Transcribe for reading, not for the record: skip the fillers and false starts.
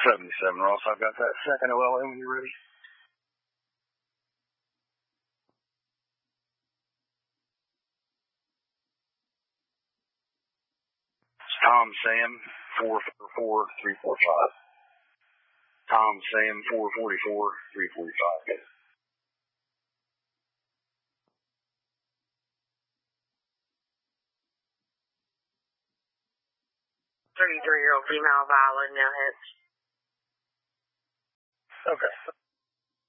77, Ross. I've got that second OLA when you're ready. It's Tom Sam 444-345. Tom Sam 444-345. 33-year-old female violin, no hits. Okay.